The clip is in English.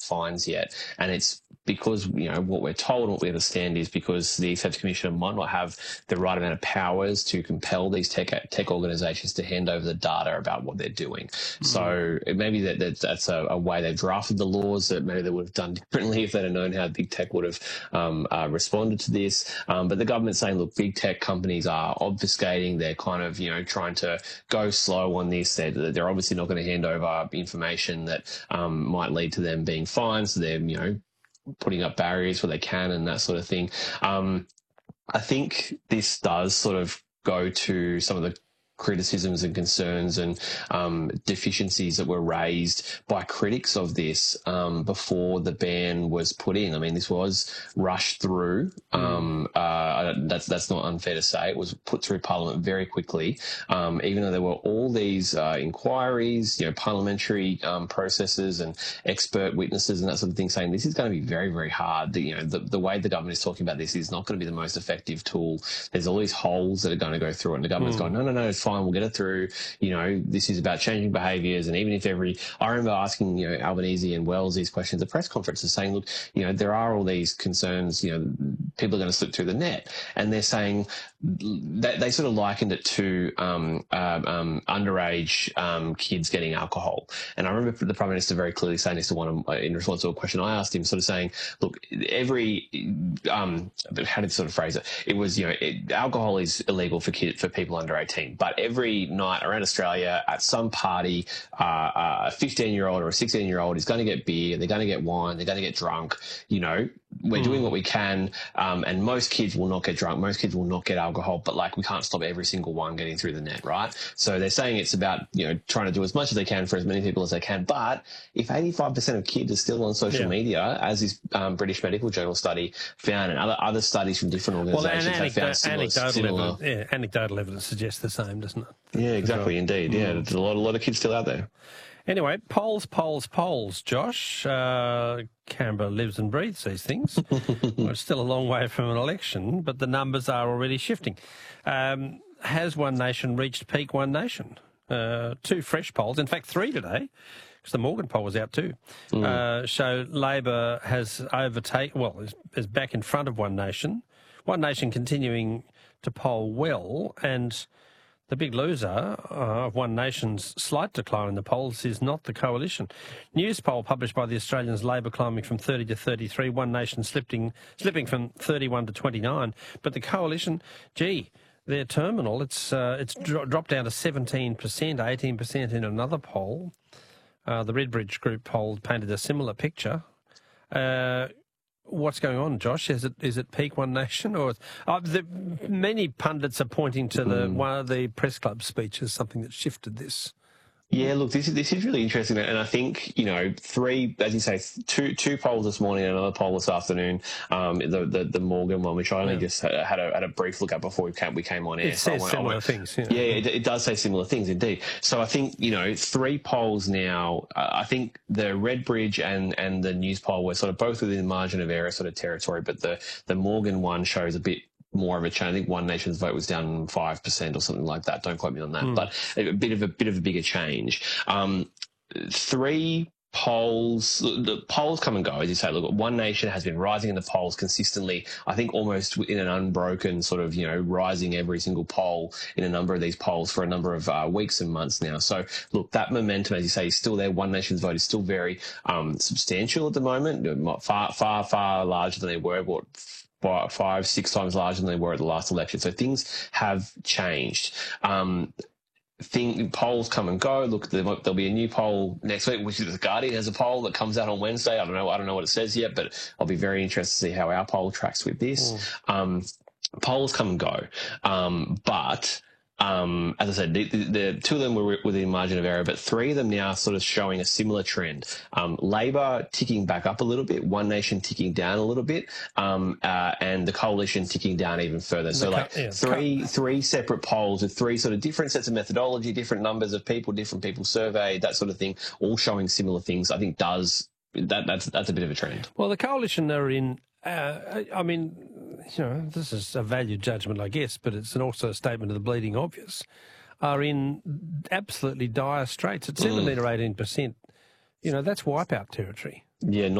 fines yet. And it's because, what we're told and what we understand is because the Executive Commissioner might not have the right amount of powers to compel these tech organisations to hand over the data about what they're doing. So maybe that's a way they've drafted the laws that maybe they would have done differently if they'd have known how big tech would have responded to this. But the government's saying, look, big tech companies are obfuscating. They're kind of, trying to go slow on this. They're obviously not going to hand over information that might lead to them being fined. So they're, putting up barriers where they can and that sort of thing. I think this does sort of go to some of the criticisms and concerns and deficiencies that were raised by critics of this before the ban was put in. I mean, this was rushed through. That's not unfair to say. It was put through Parliament very quickly, even though there were all these inquiries, parliamentary processes and expert witnesses and that sort of thing saying this is going to be very, very hard. The way the government is talking about this is not going to be the most effective tool. There's all these holes that are going to go through it, and the government's going, no, it's fine, we'll get it through. This is about changing behaviours, and even if I remember asking, Albanese and Wells these questions at press conferences saying, look, there are all these concerns, people are going to slip through the net, and they're saying that they sort of likened it to underage kids getting alcohol. And I remember the Prime Minister very clearly saying this to in response to a question I asked him, sort of saying, look, how did sort of phrase it? It was, alcohol is illegal for people under 18, but every night around Australia at some party, a 15-year-old or a 16-year-old is going to get beer, they're going to get wine, they're going to get drunk. We're doing what we can, and most kids will not get drunk, most kids will not get alcohol, but we can't stop every single one getting through the net, right? So they're saying it's about, trying to do as much as they can for as many people as they can. But if 85% of kids are still on social media, as this British Medical Journal study found, and other studies from different organisations have found similar. Anecdotal evidence suggests the same, doesn't it? Yeah, exactly, indeed. Yeah, there's a lot of kids still out there. Anyway, polls, Josh. Canberra lives and breathes these things. Well, it's still a long way from an election, but the numbers are already shifting. Has One Nation reached peak One Nation? 2 fresh polls, in fact 3 today, because the Morgan poll was out too, show Labor has is back in front of One Nation. One Nation continuing to poll well, and the big loser of One Nation's slight decline in the polls is not the Coalition. News poll published by the Australians, Labor climbing from 30 to 33, One Nation slipping from 31 to 29. But the Coalition, they're terminal. It's dropped down to 17%, 18% in another poll. The Redbridge Group poll painted a similar picture. What's going on, Josh? Is it peak One Nation, or many pundits are pointing to one of the press club speeches, something that shifted this? Yeah, look, this is really interesting, and I think 3, as you say, two polls this morning and another poll this afternoon. The Morgan one, which I only just had a brief look at before we came on air. It says similar things. Yeah, it does say similar things indeed. So I think 3 polls now. I think the Redbridge and the News poll were sort of both within the margin of error sort of territory, but the Morgan one shows a bit more of a change. I think One Nation's vote was down 5% or something like that. Don't quote me on that, but a bit of a bigger change. 3 polls, the polls come and go, as you say. Look, One Nation has been rising in the polls consistently, I think almost in an unbroken sort of, rising every single poll in a number of these polls for a number of weeks and months now. So, look, that momentum, as you say, is still there. One Nation's vote is still very substantial at the moment, far larger than they were, 5-6 times larger than they were at the last election. So things have changed. Polls come and go. Look, there'll be a new poll next week, which is The Guardian has a poll that comes out on Wednesday. I don't know what it says yet, but I'll be very interested to see how our poll tracks with this. Polls come and go, but as I said, the 2 of them were within margin of error, but 3 of them now sort of showing a similar trend. Labor ticking back up a little bit, One Nation ticking down a little bit, and the Coalition ticking down even further. So three separate polls with 3 sort of different sets of methodology, different numbers of people, different people surveyed, that sort of thing, all showing similar things. I think that's a bit of a trend. Well, the Coalition are in. This is a value judgment, I guess, but it's also a statement of the bleeding obvious, are in absolutely dire straits. At 17 or 18%, that's wipeout territory. Yeah.